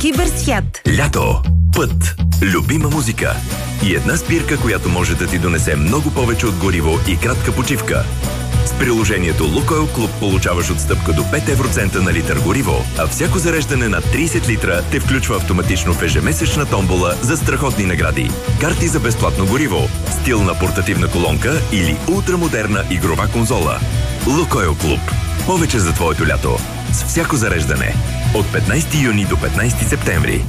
Киберсвят. Лято. Път. Любима музика. И една спирка, която може да ти донесе много повече от гориво и кратка почивка. С приложението Лукойл Клуб получаваш отстъпка до 5 евроцента на литър гориво, а всяко зареждане на 30 литра те включва автоматично в ежемесечна томбола за страхотни награди. Карти за безплатно гориво, стилна портативна колонка или ултрамодерна игрова конзола. Лукойл Клуб. Повече за твоето лято. С всяко зареждане. От 15 юни до 15 септември.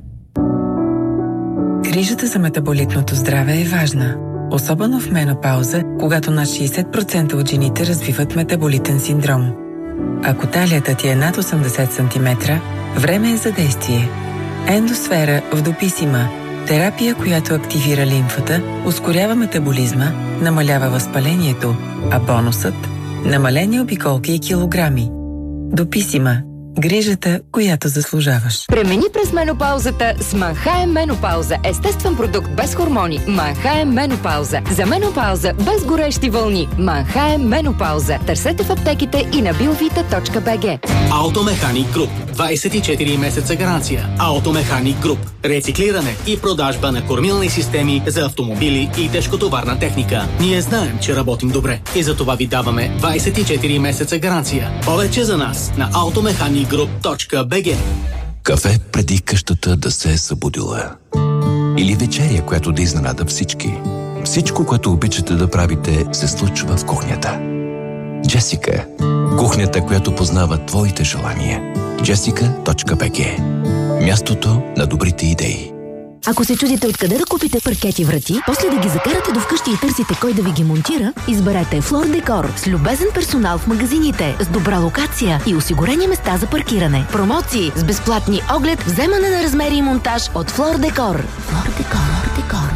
Грижата за метаболитното здраве е важна. Особено в менопауза, когато над 60% от жените развиват метаболитен синдром. Ако талията ти е над 80 см, време е за действие. Ендосфера в Дописима. Терапия, която активира лимфата, ускорява метаболизма, намалява възпалението, а бонусът – намалени обиколки и килограми. Дописима. Грижата, която заслужаваш. Премини през менопаузата с Манхайм Менопауза. Естествен продукт без хормони. Манхайм Менопауза. За менопауза без горещи вълни. Манхайм Менопауза. Търсете в аптеките и на biovita.bg. Автомеханик Груп. 24 месеца гаранция. Автомеханик Груп. Рециклиране и продажба на кормилни системи за автомобили и тежкотоварна техника. Ние знаем, че работим добре и за това ви даваме 24 месеца гаранция. Повече за нас на automechanicgroup.bg. Кафе преди къщата да се е събудила. Или вечеря, която да изненада всички. Всичко, което обичате да правите, се случва в кухнята. Джесика. Кухнята, която познава твоите желания. Jessica.bg. Мястото на добрите идеи. Ако се чудите откъде да купите паркети врати, после да ги закарате до вкъщи и търсите кой да ви ги монтира, изберете Флор Декор с любезен персонал в магазините, с добра локация и осигурени места за паркиране. Промоции с безплатни оглед, вземане на размери и монтаж от Флор Декор. Флор Декор, Декор.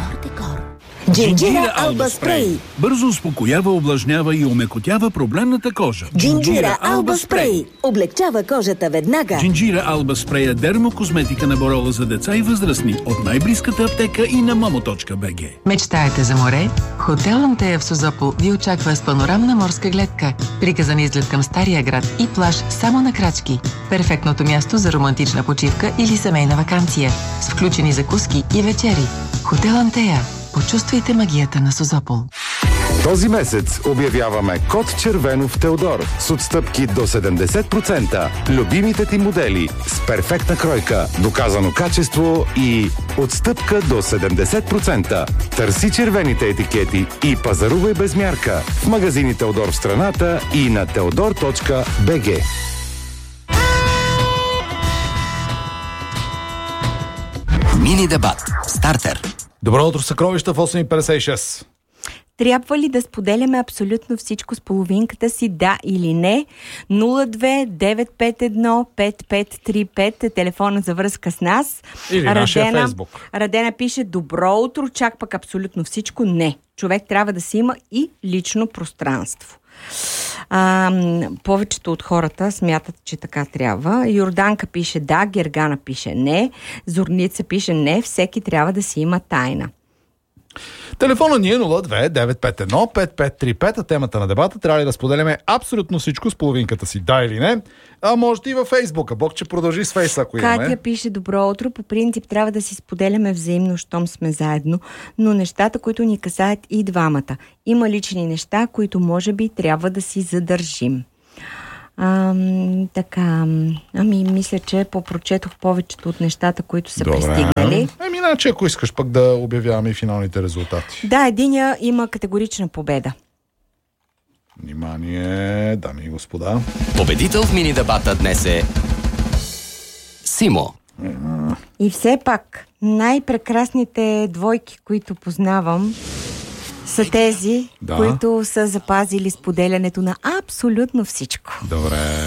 Джинджира Алба Спрей. Бързо успокоява, увлажнява и омекотява проблемната кожа. Джинджира Алба Спрей. Облегчава кожата веднага. Джинджира Алба Спрей е дермокозметика на Борола за деца и възрастни от най-близката аптека и на momo.bg. Мечтаете за море? Хотел Антея в Созопол ви очаква с панорамна морска гледка, приказан изглед към Стария град и плаж само на крачки. Перфектното място за романтична почивка или семейна ваканция с включени закуски и вечери. Хотел Антея. Почувствайте магията на Созопол. Този месец обявяваме код червено в Теодор с отстъпки до 70%. Любимите ти модели с перфектна кройка, доказано качество и отстъпка до 70%. Търси червените етикети и пазарувай без мярка в магазини Теодор в страната и на teodor.bg. Мини дебат. Стартер. Добро утро, съкровища в 8:56. Трябва ли да споделяме абсолютно всичко с половинката си, да или не? 02-951-5535 е телефона за връзка с нас. Или нашия Фейсбук. Радена пише: добро утро, чак пък абсолютно всичко не. Човек трябва да си има и лично пространство. Повечето от хората смятат, че така трябва. Йорданка пише да, Гергана пише не, Зорница пише не, всеки трябва да си има тайна. Телефона ни е 02-951-5535, а темата на дебата: трябва ли да споделяме абсолютно всичко с половинката си, да или не? А можете и във Фейсбука. Бог, че продължи с Фейса, ако имаме. Катя пише: добро утро, по принцип трябва да си споделяме взаимно, щом сме заедно, но нещата, които ни касаят и двамата. Има лични неща, които може би трябва да си задържим. Така, мисля, че попрочетох повечето от нещата, които са пристигнали. Иначе, ако искаш пък да обявяваме и финалните резултати. Да, единия има категорична победа. Внимание, дами и господа. Победител в мини дебата днес е Симо. И все пак, най-прекрасните двойки, които познавам, са тези, които са запазили споделянето на абсолютно всичко. Добре.